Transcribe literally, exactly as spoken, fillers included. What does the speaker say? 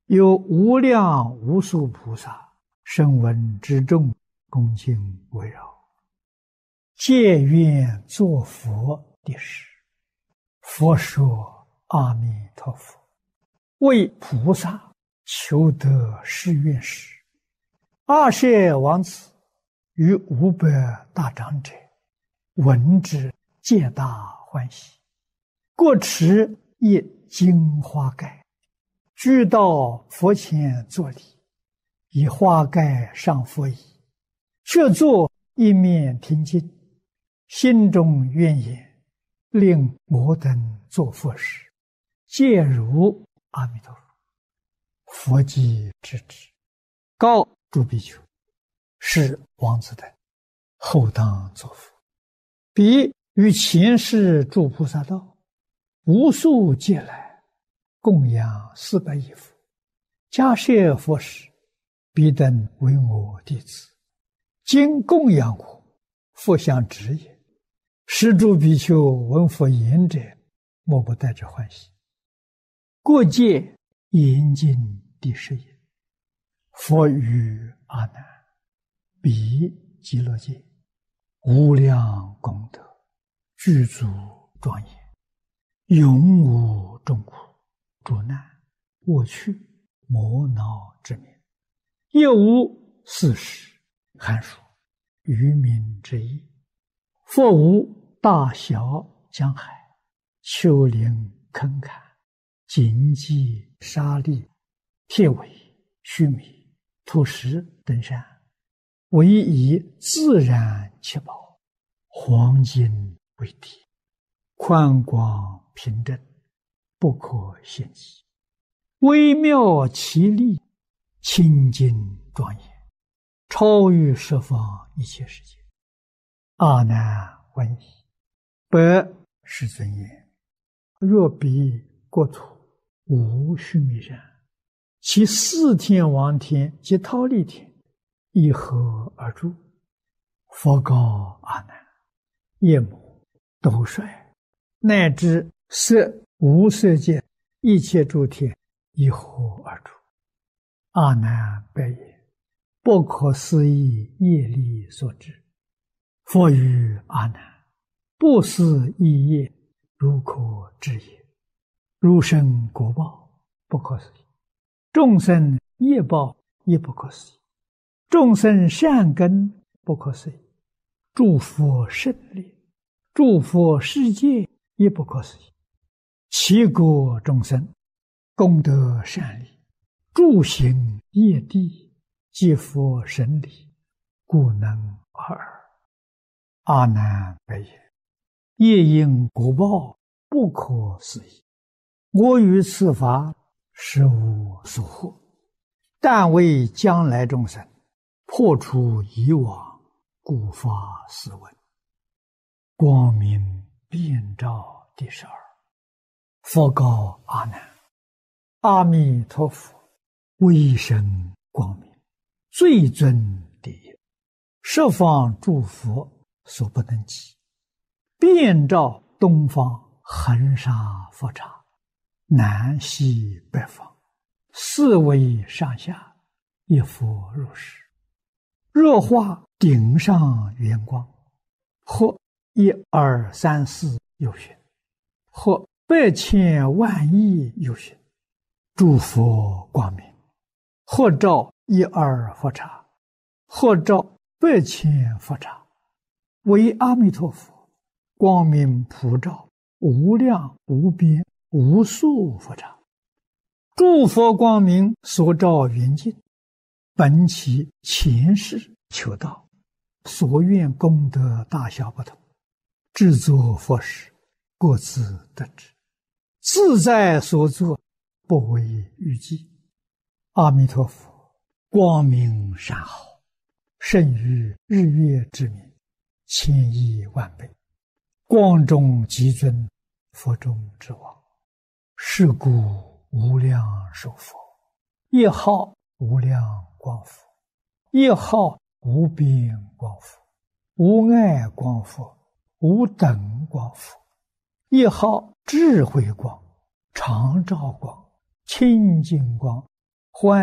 有无量无数菩萨声闻之众恭敬围绕，皆愿作佛的事。佛说：阿弥陀佛，为菩萨求得誓愿时，阿舍王子与五百大长者闻之，皆大欢喜，各持一金花盖，俱到佛前作礼，以花盖上佛椅，却坐一面听经，心中愿言：令我等作佛时，皆如阿弥陀佛。佛即知之，告诸比丘：是王子等后当作佛。彼与前世诸菩萨道：无数劫来，供养四百亿佛，迦叶佛时，彼等为我弟子，今供养我，佛相知也。是诸比丘闻佛言者，莫不带着欢喜。过界严禁第十也。佛语阿难：彼极乐界无量功德，具足庄严，永无众苦、诸难、恶趣、魔恼之名，亦无四时、寒暑、愚民之意。佛无大小江海、丘陵坑坎、荆棘沙砾、铁苇须弥、土石等山，唯以自然七宝，黄金为底，宽广平正，不可限计，微妙奇丽，清净庄严，超于十方一切世界。阿难闻已，白世尊言：若彼国土无须弥山，其四天王天及忉利天以何而住？佛告阿难：夜母、斗率，乃至色无色界一切诸天以何而住？阿难白言：不可思议业力所致。佛语阿难：不思议业，如可知也。如生果报，不可思议；众生业报，亦不可思议；众生善根，不可思议；诸佛胜利，诸佛世界，亦不可思议。其国众生功德善利，诸行业地，皆佛神理，故能尔尔。阿难白言：业因果报，不可思议。我于此法实无所获，但为将来众生破除以往，故发斯文。光明遍照第十二。佛告阿难：阿弥陀佛威神光明，最尊第一，十方诸佛所不能及，遍照东方恒沙佛刹，南西北方，四维上下，一佛如是。若化顶上圆光，或一二三四有寻，或百千万亿有寻，诸佛光明，或照一二佛刹，或照百千佛刹，为阿弥陀佛光明普照无量无边无数佛刹。诸佛光明所照圆净，本其前世求道，所愿功德大小不同，制作佛时，各自得知，自在所作，不为预计。阿弥陀佛光明善好，胜于日月之明，千亿万倍，光中极尊，佛中之王。是故无量寿佛，一号无量光佛，一号无边光佛，无碍光佛，无等光佛，一号智慧光、常照光、清净光、 欢